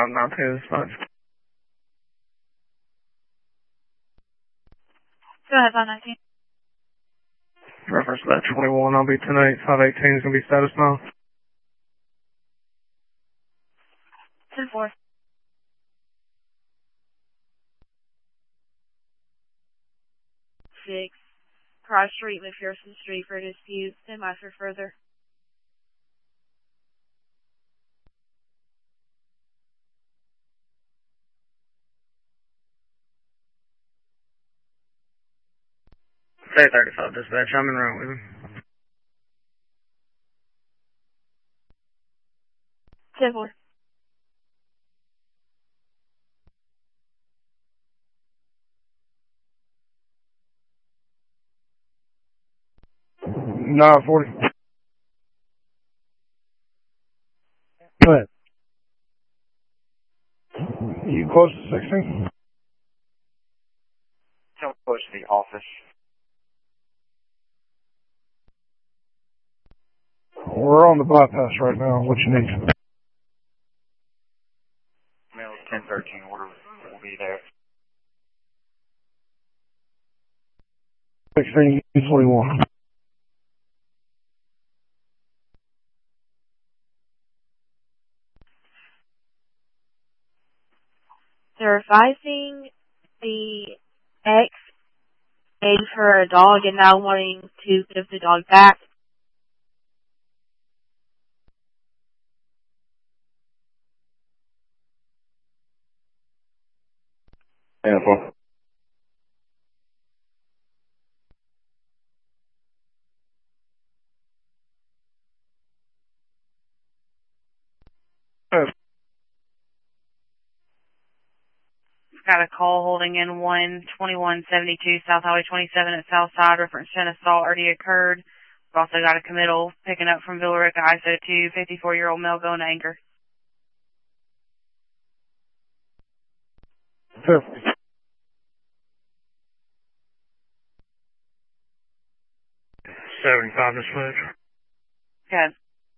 592 dispatch. Go ahead, 519. Reference that 21, I'll be 10-8, 518 is going to be status now. 10-4. 6. Cross Street, McPherson Street for dispute. Stand by for further. Say 35 dispatch, I'm in route with him. 10-4. Nah, 40. Go ahead. You close to 16? Come close to the office. We're on the bypass right now. What you need? Mail 1013 order will be there. 1641. They're advising the ex paid for a dog and now wanting to give the dog back. Beautiful. Got a call holding in 12172 South Highway 27 at Southside. Reference to an assault already occurred. We've also got a committal picking up from Villa Rica ISO 2, 54-year-old male going to Anchor. Perfect. 75 dispatch. Good.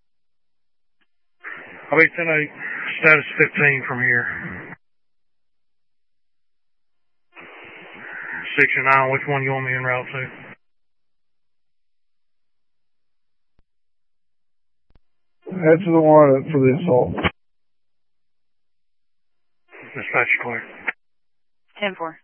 I'll be 10-8, status 15 from here. 69, which one you want me en route to? Head to the one for the assault. Dispatch clear. 10-4.